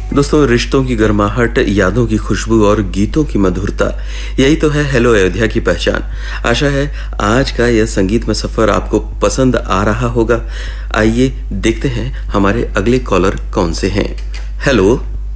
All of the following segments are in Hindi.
दोस्तों, रिश्तों की गर्माहट, यादों की खुशबू और गीतों की मधुरता, यही तो है हेलो अयोध्या की पहचान। आशा है आज का यह संगीत में सफर आपको पसंद आ रहा होगा। आइए देखते हैं हमारे अगले कॉलर कौन से हैं। Hello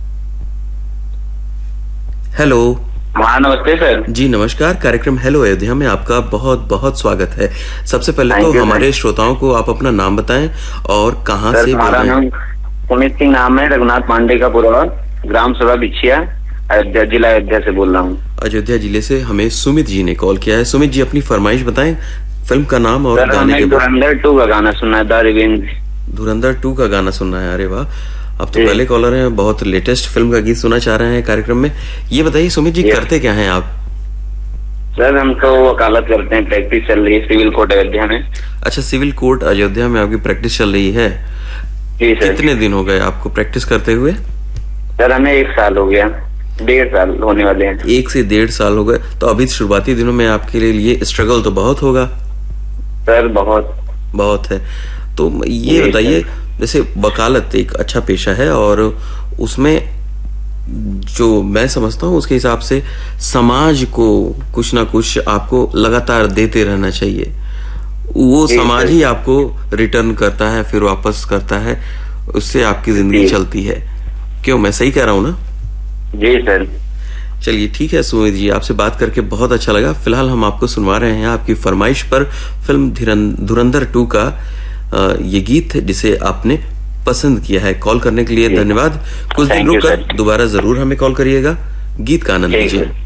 hello. हाँ, नमस्ते सर। जी नमस्कार। कार्यक्रम हेलो अयोध्या में आपका बहुत बहुत स्वागत है। सबसे पहले तो हमारे श्रोताओं को आप अपना नाम बताएं और कहां से बोल रहे हैं। सुमित सिंह नाम है, रघुनाथ पांडे का पुरवा, ग्राम सभा बिछिया, अयोध्या, जिला अयोध्या से बोल रहा हूँ। अयोध्या जिले से हमें सुमित जी ने कॉल किया है। सुमित जी, अपनी फरमाइश बताएं, फिल्म का नाम और गाने के। धुरंधर 2 का गाना सुनना है, द रिवेंज। धुरंधर 2 का गाना सुनना है, अरे वाह, अब तो पहले कॉलर हैं, बहुत लेटेस्ट फिल्म का गीत सुनना चाह रहे हैं कार्यक्रम में। ये बताइए सुमित जी, करते क्या हैं आप? सर हम तो वकालत करते हैं, प्रैक्टिस चल रही है सिविल कोर्ट अयोध्या में। अच्छा, सिविल कोर्ट अयोध्या में आपकी प्रैक्टिस चल रही है? जी सर। कितने दिन हो गए आपको प्रैक्टिस करते हुए? सर हमें 1 साल हो गया, 1.5 साल होने वाले हैं। 1 से 1.5 साल हो गए, तो अभी शुरुआती दिनों में आपके लिए स्ट्रगल तो बहुत होगा? सर बहुत है। तो ये बताइए, जैसे वकालत एक अच्छा पेशा है और उसमें जो मैं समझता हूँ उसके हिसाब से समाज को कुछ ना कुछ आपको लगातार देते रहना चाहिए। वो समाज ही आपको रिटर्न करता है, फिर वापस करता है, उससे आपकी जिंदगी चलती है। क्यों, मैं सही कह रहा हूँ ना? जी सर। चलिए ठीक है सुमित जी, आपसे बात करके बहुत अच्छा लगा। फिलहाल हम आपको सुनवा रहे हैं आपकी फरमाइश पर फिल्म धुरंधर 2 का ये गीत जिसे आपने पसंद किया है। कॉल करने के लिए धन्यवाद। कुछ दिन रुककर दोबारा जरूर हमें कॉल करिएगा। गीत का आनंद लीजिए।